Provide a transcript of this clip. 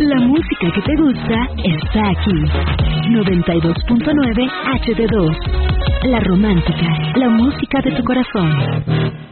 La música que te gusta está aquí. 92.9 HD2. La romántica, la música de tu corazón.